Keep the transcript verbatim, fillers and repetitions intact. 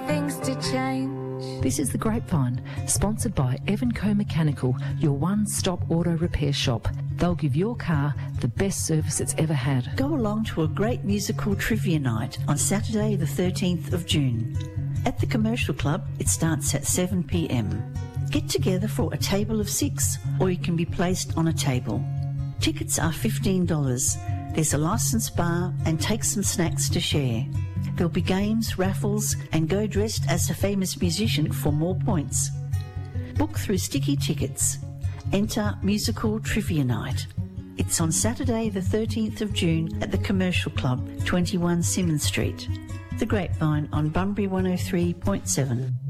things to change. This is The Grapevine, sponsored by Evanco Mechanical, your one-stop auto repair shop. They'll give your car the best service it's ever had. Go along to a great musical trivia night on Saturday the thirteenth of June. At the Commercial Club, it starts at seven p m. Get together for a table of six, or you can be placed on a table. Tickets are fifteen dollars. There's a licensed bar and take some snacks to share. There'll be games, raffles, and go dressed as a famous musician for more points. Book through Sticky Tickets. Enter Musical Trivia Night. It's on Saturday the thirteenth of June at the Commercial Club, twenty-one Symonds Street. The Grapevine on Bunbury one oh three point seven.